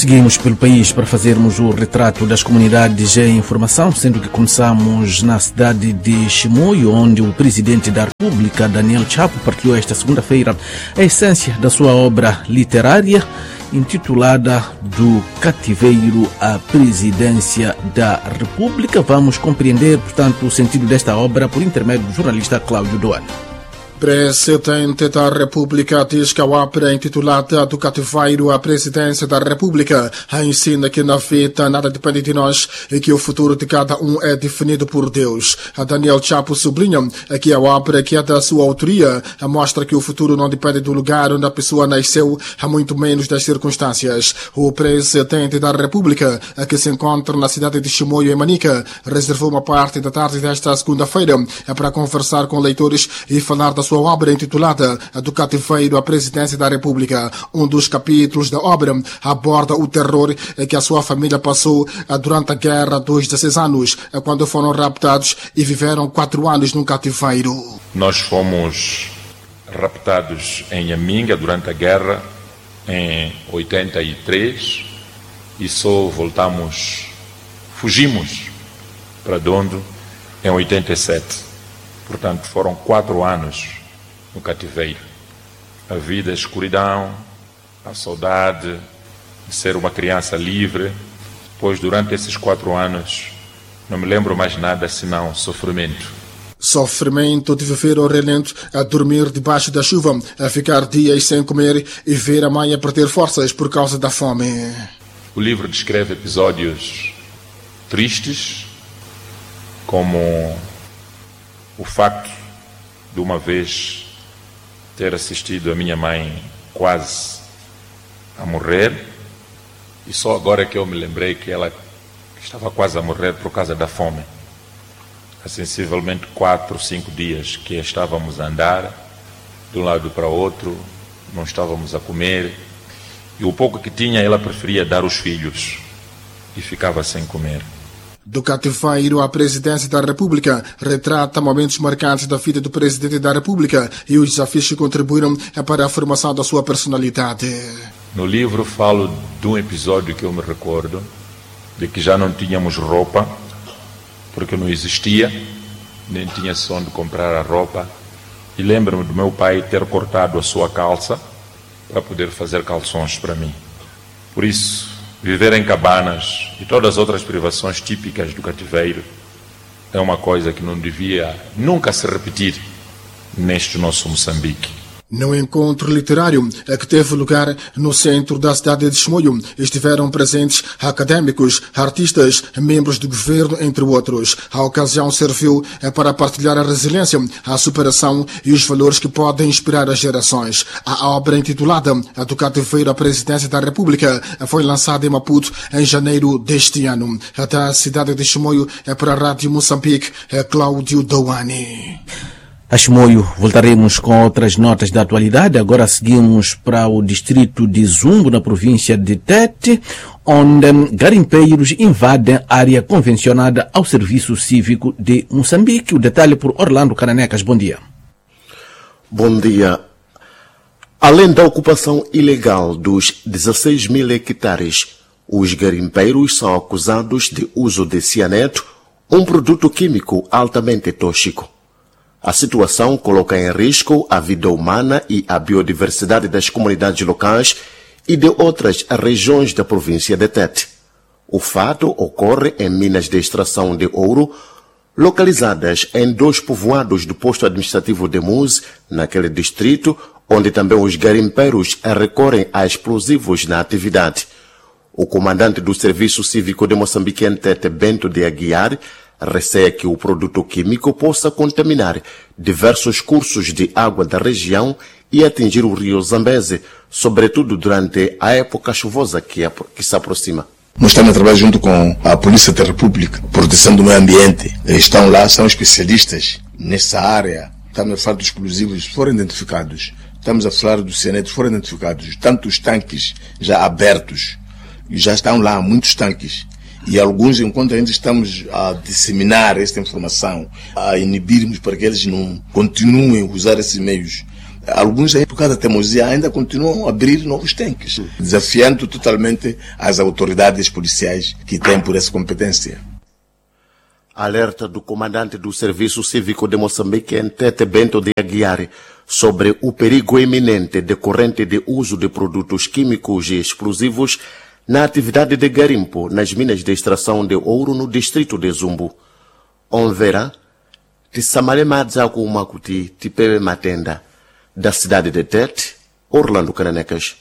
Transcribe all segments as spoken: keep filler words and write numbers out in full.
Seguimos pelo país para fazermos o retrato das comunidades em informação, sendo que começamos na cidade de Chimoio, onde o presidente da República, Daniel Chapo, partilhou esta segunda-feira a essência da sua obra literária, intitulada Do Cativeiro à Presidência da República. Vamos compreender, portanto, o sentido desta obra por intermédio do jornalista Cláudio Doane. Presidente da República diz que a obra intitulada Do Cativeiro à Presidência da República ensina que na vida nada depende de nós e que o futuro de cada um é definido por Deus. A Daniel Chapo sublinha que a obra, que é da sua autoria, mostra que o futuro não depende do lugar onde a pessoa nasceu, muito menos das circunstâncias. O Presidente da República, que se encontra na cidade de Chimoio, em Manica, reservou uma parte da tarde desta segunda-feira para conversar com leitores e falar da sua obra intitulada Do Cativeiro à Presidência da República. Um dos capítulos da obra aborda o terror que a sua família passou durante a Guerra dos dezesseis anos, quando foram raptados e viveram quatro anos num cativeiro. Nós fomos raptados em Aminga durante a guerra em oitenta e três e só voltamos, fugimos para Dondo em oitenta e sete. Portanto, foram quatro anos no cativeiro. A vida, a escuridão, a saudade de ser uma criança livre. Pois durante esses quatro anos não me lembro mais nada senão sofrimento. Sofrimento de viver ao relento, a dormir debaixo da chuva, a ficar dias sem comer e ver a mãe a perder forças por causa da fome. O livro descreve episódios tristes, como o facto de uma vez ter assistido a minha mãe quase a morrer, e só agora que eu me lembrei que ela estava quase a morrer por causa da fome. Há sensivelmente quatro, cinco dias que estávamos a andar de um lado para o outro, não estávamos a comer, e o pouco que tinha ela preferia dar aos filhos e ficava sem comer. Do Cativeiro à Presidência da República retrata momentos marcantes da vida do Presidente da República e os desafios que contribuíram para a formação da sua personalidade. No livro falo de um episódio que eu me recordo, de que já não tínhamos roupa, porque não existia, nem tinha onde comprar a roupa, e lembro-me do meu pai ter cortado a sua calça para poder fazer calções para mim. Por isso, viver em cabanas e todas as outras privações típicas do cativeiro é uma coisa que não devia nunca se repetir neste nosso Moçambique. No encontro literário que teve lugar no centro da cidade de Chimoio, estiveram presentes académicos, artistas, membros do governo, entre outros. A ocasião serviu para partilhar a resiliência, a superação e os valores que podem inspirar as gerações. A obra intitulada Do Cativeiro à Presidência da República foi lançada em Maputo em janeiro deste ano. Da cidade de Chimoio, para a Rádio Moçambique, Cláudio Doane. A Chimoio, voltaremos com outras notas da atualidade. Agora seguimos para o distrito de Zumbo, na província de Tete, onde garimpeiros invadem área convencionada ao Serviço Cívico de Moçambique. O detalhe por Orlando Cananecas. Bom dia. Bom dia. Além da ocupação ilegal dos dezesseis mil hectares, os garimpeiros são acusados de uso de cianeto, um produto químico altamente tóxico. A situação coloca em risco a vida humana e a biodiversidade das comunidades locais e de outras regiões da província de Tete. O fato ocorre em minas de extração de ouro, localizadas em dois povoados do posto administrativo de Muse, naquele distrito, onde também os garimpeiros recorrem a explosivos na atividade. O comandante do Serviço Cívico de Moçambique em Tete, Bento de Aguiar, receia que o produto químico possa contaminar diversos cursos de água da região e atingir o rio Zambeze, sobretudo durante a época chuvosa que, que se aproxima. Nós estamos a trabalhar junto com a Polícia da República, proteção do meio ambiente. Eles estão lá, são especialistas nessa área. Estamos a falar dos explosivos, foram identificados. Estamos a falar dos cianetos, foram identificados. Tantos tanques já abertos. E já estão lá muitos tanques. E alguns, enquanto ainda estamos a disseminar esta informação, a inibirmos para que eles não continuem a usar esses meios, Alguns, por causa da teimosia, ainda continuam a abrir novos tanques, desafiando totalmente as autoridades policiais que têm por essa competência. Alerta do comandante do Serviço Cívico de Moçambique, Ntete Bento de Aguiar, sobre o perigo iminente decorrente de uso de produtos químicos e explosivos na atividade de garimpo nas minas de extração de ouro no distrito de Zumbu. Onvera, Tissamale Madzaku Makuti, Tipewe Matenda, da cidade de Tete, Orlando Cananecas.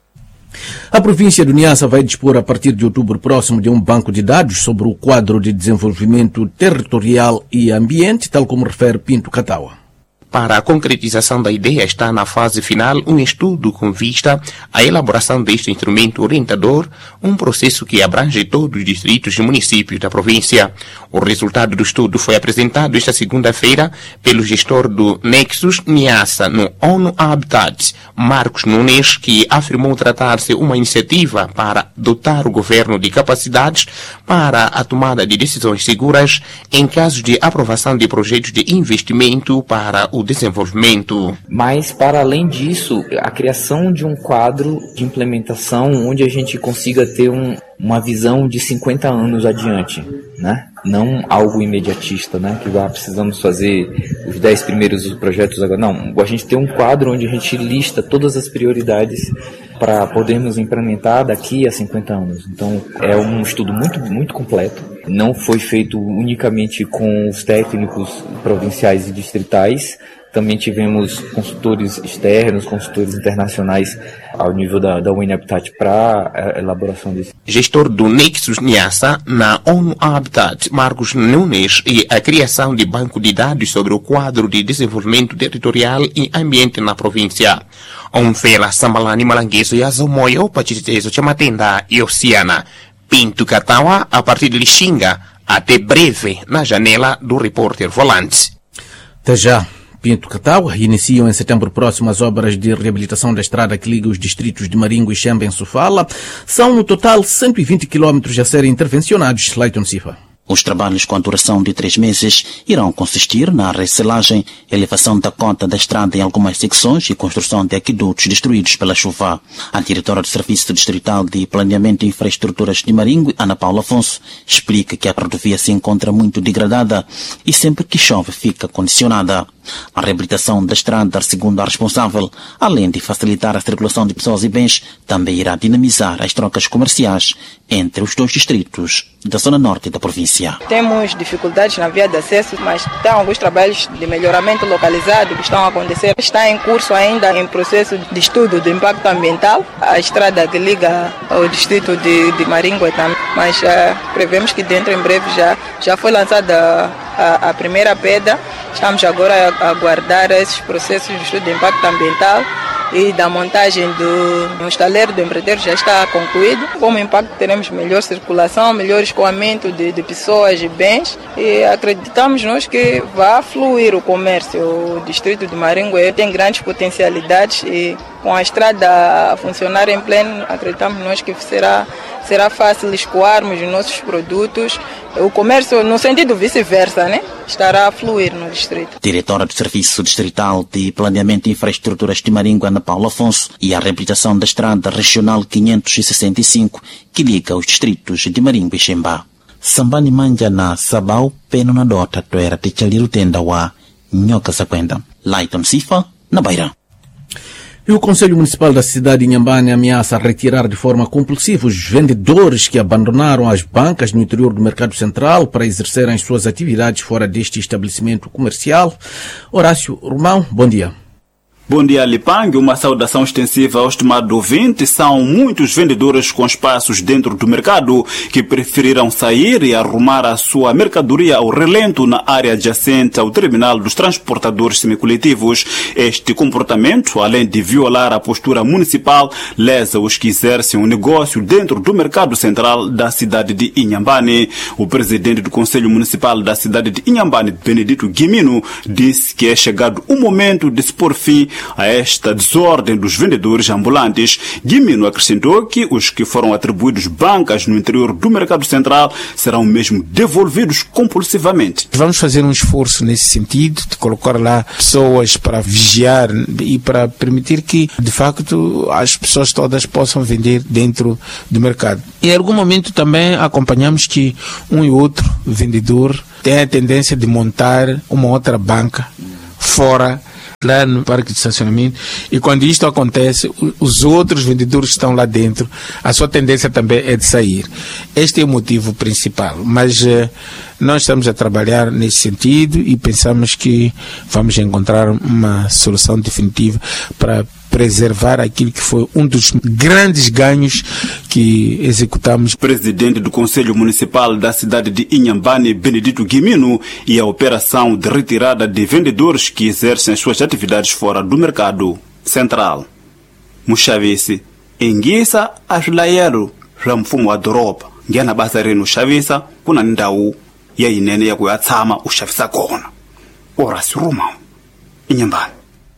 A província do Niassa vai dispor a partir de outubro próximo de um banco de dados sobre o quadro de desenvolvimento territorial e ambiente, tal como refere Pinto Katawa. Para a concretização da ideia está na fase final um estudo com vista à elaboração deste instrumento orientador, um processo que abrange todos os distritos e municípios da província. O resultado do estudo foi apresentado esta segunda-feira pelo gestor do Nexus Niassa no ONU Habitat, Marcos Nunes, que afirmou tratar-se uma iniciativa para dotar o governo de capacidades para a tomada de decisões seguras em casos de aprovação de projetos de investimento para o desenvolvimento. Mas, para além disso, a criação de um quadro de implementação onde a gente consiga ter um, uma visão de cinquenta anos adiante, né? Não algo imediatista, né? Que ah, precisamos fazer os dez primeiros projetos agora. Não, a gente tem um quadro onde a gente lista todas as prioridades para podermos implementar daqui a cinquenta anos. Então, é um estudo muito, muito completo. Não foi feito unicamente com os técnicos provinciais e distritais. Também tivemos consultores externos, consultores internacionais ao nível da, da U N Habitat para a elaboração desse. Gestor do Nexus Niassa na ONU Habitat, Marcos Nunes, e a criação de banco de dados sobre o quadro de desenvolvimento territorial e ambiente na província. Onfela Sambalani Malangueso e Azomoyo, Pachitezo Chamatenda e Oceana. Pinto Katawa, a partir de Lixinga, até breve na janela do repórter Volante. Até já. Pinto Katawa iniciam em setembro próximo as obras de reabilitação da estrada que liga os distritos de Maringo e Xemba em Sofala. São no total cento e vinte quilómetros a serem intervencionados. Leiton Sifa. Os trabalhos com a duração de três meses irão consistir na recelagem, elevação da cota da estrada em algumas secções e construção de aquedutos destruídos pela chuva. A diretora do Serviço Distrital de Planeamento e Infraestruturas de Maringo, Ana Paula Afonso, explica que a rodovia se encontra muito degradada e sempre que chove fica condicionada. A reabilitação da estrada, segundo a responsável, além de facilitar a circulação de pessoas e bens, também irá dinamizar as trocas comerciais entre os dois distritos da zona norte da província. Temos dificuldades na via de acesso, mas estão alguns trabalhos de melhoramento localizado que estão a acontecer. Está em curso ainda em processo de estudo do impacto ambiental, a estrada que liga ao distrito de, de Maringo também, mas uh, prevemos que dentro em breve já, já foi lançada a, a primeira pedra. Estamos agora a aguardar esses processos de estudo de impacto ambiental e da montagem do estaleiro do empreiteiro já está concluído. Como impacto teremos melhor circulação, melhor escoamento de, de pessoas e bens e acreditamos nós que vai fluir o comércio. O distrito de Maringo tem grandes potencialidades e com a estrada a funcionar em pleno, acreditamos nós que será, será fácil escoarmos os nossos produtos. O comércio, no sentido vice-versa, né? Estará a fluir no distrito. Diretora do Serviço Distrital de Planeamento e Infraestruturas de Maringo, Ana Paula Afonso, e a reabilitação da estrada regional quinhentos e sessenta e cinco, que liga os distritos de Maringo e Xemba. Sambani manja na Sabau, peno na dota, toera te chaliru tenda wa nhoca saquenda. Leiton Sifa, na Beira. E o Conselho Municipal da cidade de Inhambane ameaça retirar de forma compulsiva os vendedores que abandonaram as bancas no interior do mercado central para exercerem suas atividades fora deste estabelecimento comercial. Horácio Romão, bom dia. Bom dia, Lipang. Uma saudação extensiva aos estimados ouvintes. São muitos vendedores com espaços dentro do mercado que preferiram sair e arrumar a sua mercadoria ao relento na área adjacente ao terminal dos transportadores semicoletivos. Este comportamento, além de violar a postura municipal, lesa os que exercem um negócio dentro do mercado central da cidade de Inhambane. O presidente do Conselho Municipal da cidade de Inhambane, Benedito Guimino, disse que é chegado o momento de se pôr fim a esta desordem dos vendedores ambulantes. Guimino acrescentou que os que foram atribuídos bancas no interior do mercado central serão mesmo devolvidos compulsivamente. Vamos fazer um esforço nesse sentido, de colocar lá pessoas para vigiar e para permitir que, de facto, as pessoas todas possam vender dentro do mercado. Em algum momento também acompanhamos que um e outro vendedor tem a tendência de montar uma outra banca fora, lá no parque de estacionamento, e quando isto acontece, os outros vendedores que estão lá dentro, a sua tendência também é de sair. Este é o motivo principal, mas eh, nós estamos a trabalhar nesse sentido e pensamos que vamos encontrar uma solução definitiva para preservar aquilo que foi um dos grandes ganhos que executamos. Presidente do Conselho Municipal da cidade de Inhambane, Benedito Guimino, e a operação de retirada de vendedores que exercem suas atividades fora do mercado central. Muxavisi, Enguisa Ashlayero, Ramfumo Adoropa, Giana Basareno Xavisa, kuna ndau ya inene ya kuyatsama uxavisa kona. Horácio Romão, Inhambane.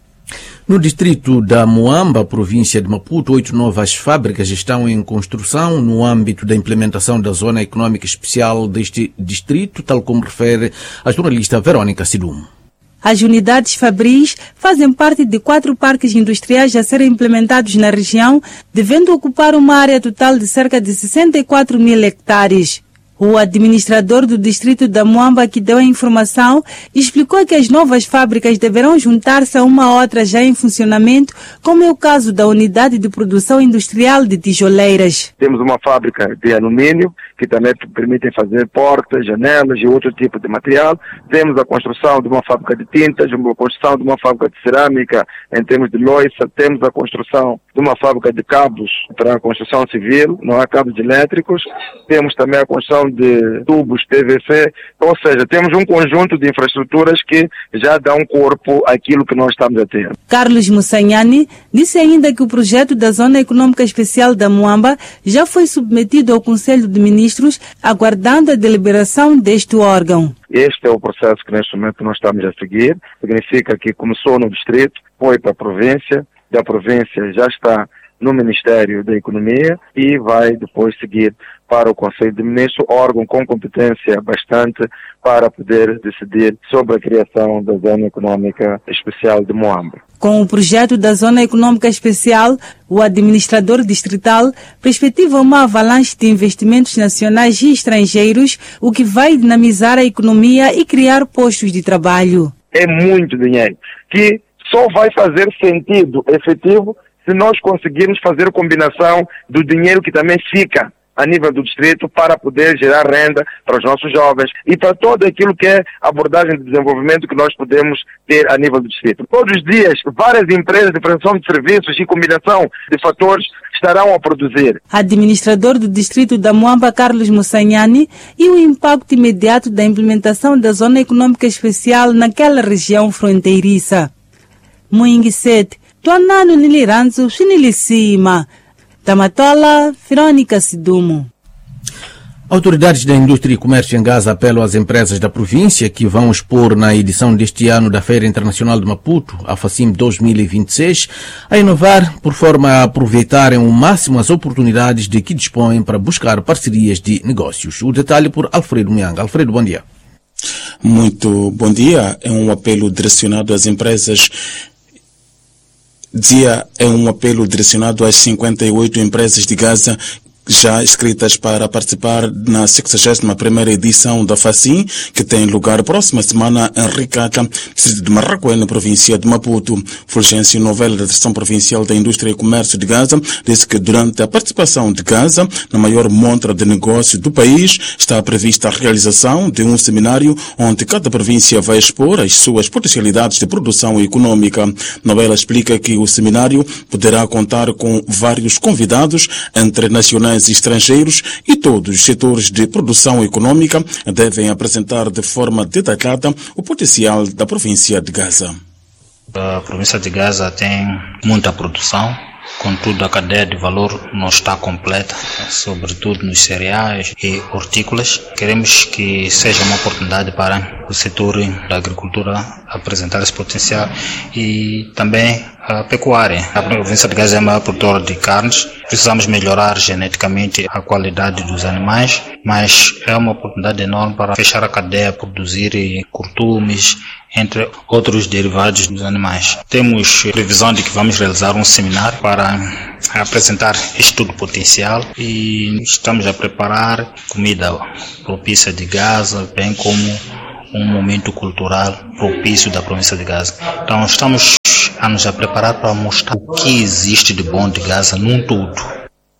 No distrito da Moamba, província de Maputo, oito novas fábricas estão em construção no âmbito da implementação da Zona Econômica Especial deste distrito, tal como refere a jornalista Verônica Sidumo. As unidades fabris fazem parte de quatro parques industriais a serem implementados na região, devendo ocupar uma área total de cerca de sessenta e quatro mil hectares. O administrador do distrito da Moamba, que deu a informação, explicou que as novas fábricas deverão juntar-se a uma outra já em funcionamento, como é o caso da unidade de produção industrial de tijoleiras. Temos uma fábrica de alumínio, que também permite fazer portas, janelas e outro tipo de material. Temos a construção de uma fábrica de tintas, uma construção de uma fábrica de cerâmica em termos de loiça. Temos a construção de uma fábrica de cabos para a construção civil, não há cabos elétricos. Temos também a construção de tubos P V C, ou seja, temos um conjunto de infraestruturas que já dão corpo àquilo que nós estamos a ter. Carlos Mussanhani disse ainda que o projeto da Zona Econômica Especial da Moamba já foi submetido ao Conselho de Ministros, aguardando a deliberação deste órgão. Este é o processo que neste momento nós estamos a seguir. Significa que começou no distrito, foi para a província, da província já está no Ministério da Economia e vai depois seguir para o Conselho de Ministros, órgão com competência bastante para poder decidir sobre a criação da Zona Econômica Especial de Moamba. Com o projeto da Zona Econômica Especial, o administrador distrital perspectiva uma avalanche de investimentos nacionais e estrangeiros, o que vai dinamizar a economia e criar postos de trabalho. É muito dinheiro, que só vai fazer sentido efetivo se nós conseguirmos fazer a combinação do dinheiro que também fica a nível do distrito para poder gerar renda para os nossos jovens e para todo aquilo que é abordagem de desenvolvimento que nós podemos ter a nível do distrito. Todos os dias, várias empresas de prestação de serviços e combinação de fatores estarão a produzir. Administrador do distrito da Moamba, Carlos Mussanhani, e o impacto imediato da implementação da Zona Econômica Especial naquela região fronteiriça. Muinguisete, Tuanano Niliranzo, Xinilicima. Tamatola, Verônica Sidumo. Autoridades da indústria e comércio em Gaza apelam às empresas da província que vão expor na edição deste ano da Feira Internacional de Maputo, a FACIM dois mil e vinte e seis, a inovar por forma a aproveitarem ao máximo as oportunidades de que dispõem para buscar parcerias de negócios. O detalhe por Alfredo Mianga. Alfredo, bom dia. Muito bom dia. É um apelo direcionado às empresas Dia é um apelo direcionado às cinquenta e oito empresas de Gaza já inscritas para participar na sexagésima primeira edição da FACIM, que tem lugar próxima semana em Ricata, distrito de Marraquém, na província de Maputo. Fulgêncio Novela, da Direção Provincial da Indústria e Comércio de Gaza, disse que durante a participação de Gaza, na maior montra de negócio do país, está prevista a realização de um seminário onde cada província vai expor as suas potencialidades de produção econômica. Novela explica que o seminário poderá contar com vários convidados, entre nacionais e estrangeiros, e todos os setores de produção econômica devem apresentar de forma detalhada o potencial da província de Gaza. A província de Gaza tem muita produção, Contudo, a cadeia de valor não está completa, sobretudo nos cereais e hortícolas. Queremos que seja uma oportunidade para o setor da agricultura apresentar esse potencial e também a pecuária. A província de Gaza é a maior produtora de carnes. Precisamos melhorar geneticamente a qualidade dos animais, mas é uma oportunidade enorme para fechar a cadeia, produzir curtumes, entre outros derivados dos animais. Temos previsão de que vamos realizar um seminário para apresentar estudo potencial e estamos a preparar comida propícia de Gaza, bem como um momento cultural propício da província de Gaza. Então estamos a nos a preparar para mostrar o que existe de bom de Gaza num todo.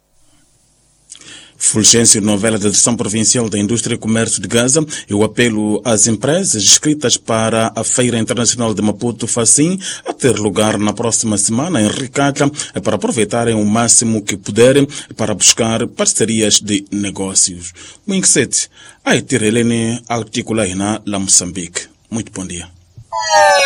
Fulgêncio Novela da Direção Provincial da Indústria e Comércio de Gaza e o apelo às empresas inscritas para a Feira Internacional de Maputo Facim a ter lugar na próxima semana em Ricaca para aproveitarem o máximo que puderem para buscar parcerias de negócios. Minksete, Aitirelene Articulaina, La Moçambique. Muito bom dia.